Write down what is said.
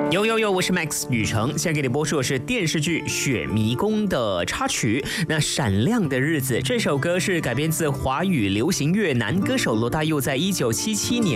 有，我是 Max 雨成，现在给你播出的是电视剧《雪迷宫》的插曲。那闪亮的日子这首歌是改编自华语流行乐男歌手罗大佑在1977年